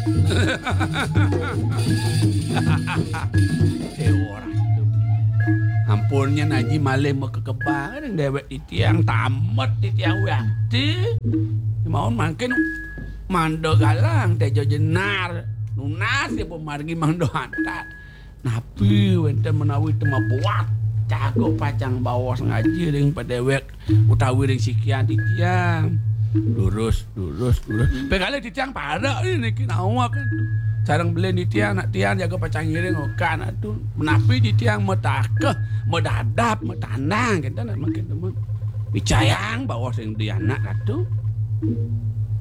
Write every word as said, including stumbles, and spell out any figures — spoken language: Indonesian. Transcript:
Ora itu. Ampunnya Naji malih mau kekebangan dewek di tiang tamet di tiang waktu. Mau makin mando galang tejo jenar nunas ya pemargi mando hantar. Napi wente menawi tema buat jago pacang bawas ngaji ring padewek utawi ring sikian di tiang. Lurus, lurus, lurus. Pekali di tiang pada ini kena awak kan. Sarang beli di tiang, nak tiang jaga pacang ngiring okan atuh. Menapi di tiang metakeh, medadap, metandang kita nak makin teman. Bicayang bawa sing di anak atuh.